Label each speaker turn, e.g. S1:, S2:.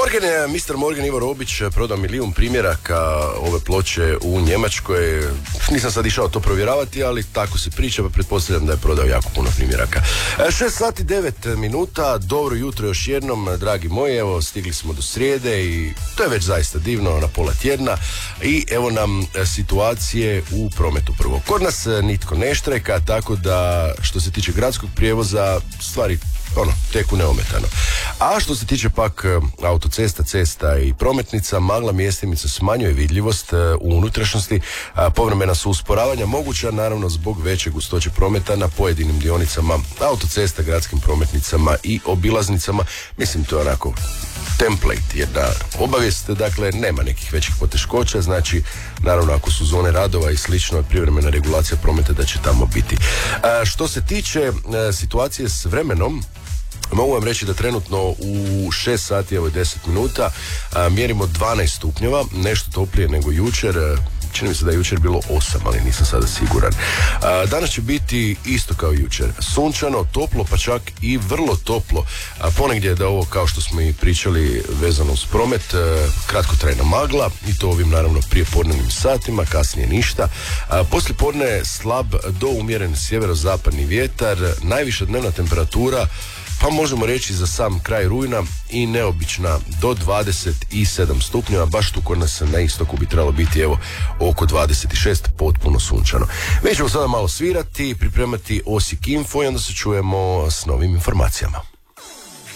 S1: Mr. Morgan Ivo Robić prodao 1 milijun primjeraka ove ploče u Njemačkoj. Nisam sad išao to provjeravati, ali tako se priča, pa pretpostavljam da je prodao jako puno primjeraka. 6 sati 9 minuta, dobro jutro još jednom, dragi moji, evo stigli smo do srijede i to je već zaista divno, na pola tjedna. I evo nam situacije u prometu prvo. Kod nas nitko ne štrajka, tako da što se tiče gradskog prijevoza, stvari teku neometano. A što se tiče pak autocesta, cesta i prometnica, magla mjestimica smanjuje vidljivost u unutrašnjosti, povremena su usporavanja moguća, naravno zbog veće gustoće prometa na pojedinim dionicama autocesta, gradskim prometnicama i obilaznicama. Mislim, to je onako template, jedna obavijest, dakle nema nekih većih poteškoća, znači naravno ako su zone radova i slično, privremena regulacija prometa da će tamo biti. Što se tiče situacije s vremenom, mogu vam reći da trenutno u 6 sati i 10 minuta mjerimo 12 stupnjeva, nešto toplije nego jučer. Čini mi se da je jučer bilo 8, ali nisam sada siguran. Danas će biti isto kao jučer. Sunčano, toplo, pa čak i vrlo toplo. Ponegdje je da ovo, kao što smo i pričali vezano uz promet, kratkotrajna magla i to ovim naravno prijepodnevnim satima, kasnije ništa. Poslijepodne slab do umjeren sjeverozapadni vjetar, najviša dnevna temperatura pa možemo reći za sam kraj rujna i neobična do 27 stupnjeva, baš tu kod nas na istoku bi trebalo biti evo oko 26, potpuno sunčano. Mi ćemo sada malo svirati, pripremati Osijek Info i onda se čujemo s novim informacijama.